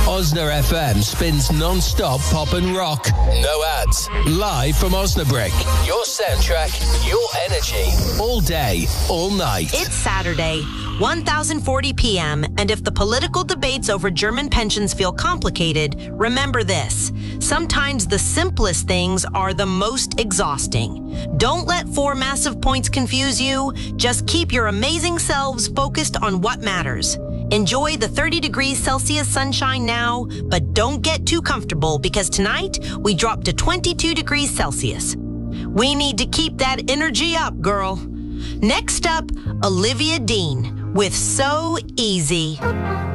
Osna FM spins non-stop pop and rock. No ads. Live from Osnabrück. Your soundtrack, your energy. All day, all night. It's Saturday, 1040 p.m., and if the political debates over German pensions feel complicated, remember this. Sometimes the simplest things are the most exhausting. Don't let 4 massive points confuse you. Just keep your amazing selves focused on what matters. Enjoy the 30 degrees Celsius sunshine now, but don't get too comfortable because tonight we drop to 22 degrees Celsius. We need to keep that energy up, girl. Next up, Olivia Dean with So Easy.